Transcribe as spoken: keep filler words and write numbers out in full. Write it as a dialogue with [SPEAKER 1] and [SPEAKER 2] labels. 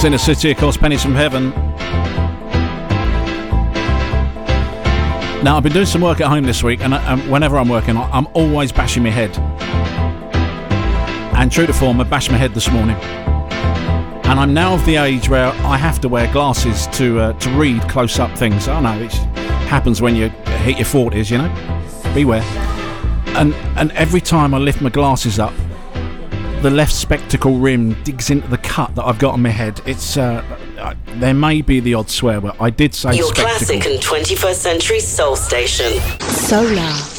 [SPEAKER 1] Inner City, of course, Pennies from Heaven. Now, I've been doing some work at home this week, and I, um, whenever I'm working, I, I'm always bashing my head. And true to form, I bashed my head this morning. And I'm now of the age where I have to wear glasses to uh, to read close-up things. I know, it happens when you hit your forties, you know. Beware. And and every time I lift my glasses up, the left spectacle rim digs into the cut that I've got on my head. It's uh, uh, there may be the odd swear, but I did say
[SPEAKER 2] your
[SPEAKER 1] spectacle.
[SPEAKER 2] Classic and twenty-first century soul station.
[SPEAKER 3] Solar.